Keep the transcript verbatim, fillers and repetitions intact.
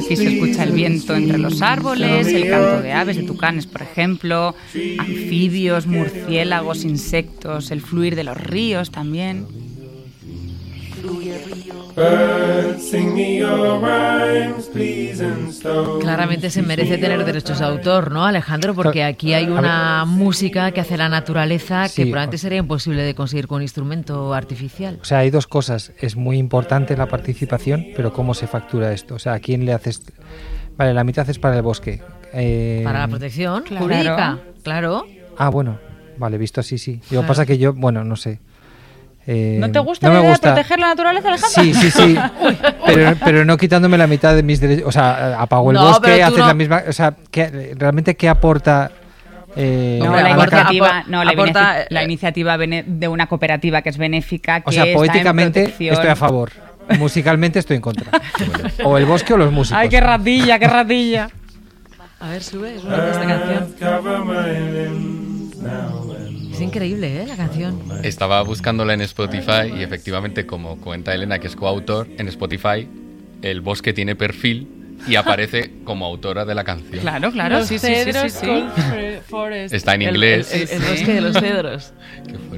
Aquí se escucha el viento entre los árboles, el canto de aves, de tucanes, por ejemplo, anfibios, murciélagos, insectos, el fluir de los ríos también. Claramente se merece tener derechos de autor, ¿no, Alejandro? Porque aquí hay una música que hace la naturaleza que Sí. probablemente sería imposible de conseguir con un instrumento artificial. O sea, hay dos cosas. Es muy importante la participación, pero ¿cómo se factura esto? O sea, ¿a quién le haces...? Vale, la mitad es para el bosque. Eh... Para la protección Claro. jurídica, claro. Ah, bueno. Vale, visto así, sí. Lo que Claro. pasa que yo, bueno, no sé. Eh, ¿No te gusta no la me idea gusta. de proteger la naturaleza, Alejandra? Sí, sí, sí. pero, pero no quitándome la mitad de mis derechos. O sea, apago el No, bosque, pero tú haces no- la misma... O sea, ¿qué, realmente qué aporta... Eh, No, Hombre, la a la aporta- ca- iniciativa, apor- no, la, aporta, benefic- la eh, iniciativa viene de una cooperativa que es benéfica, que O sea, está en poéticamente protección. estoy a favor. Musicalmente estoy en contra. O el bosque o los músicos. Ay, qué ratilla, qué ratilla. A ver, sube, sube esta canción. Es increíble, ¿eh? La canción. Estaba buscándola en Spotify y efectivamente, como cuenta Elena, que es coautor, en Spotify el bosque tiene perfil y aparece como autora de la canción. Claro, claro, Los sí, sí, sí, sí, cedros sí. Cold Forest. Está en El- inglés. El, el- el Sí, bosque sí. de los cedros. Qué fuerte.